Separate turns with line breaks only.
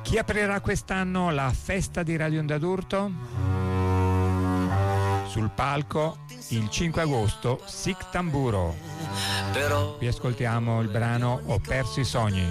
Chi aprirà quest'anno la festa di Radio Onda d'Urto? Sul palco il 5 agosto Sic Tamburo. Vi ascoltiamo il brano Ho perso i sogni.